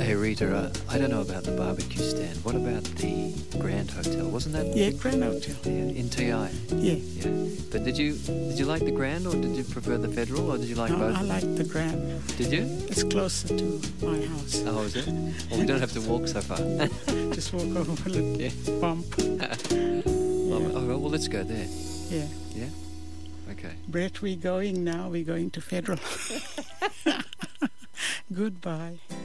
Hey Rita, I don't know about the barbecue stand. What about the Grand Hotel? Wasn't that? Yeah, Grand Hotel. Yeah, in TI. Yeah. Yeah. But did you like the Grand, or did you prefer the Federal, or did you like both? I like the Grand. Did you? It's closer to my house. Oh, is it? Well, we don't have to walk so far. Just walk over a little bump. Well, let's go there. Yeah. Yeah? Okay. Brett, we're going now. We're going to Federal. Goodbye.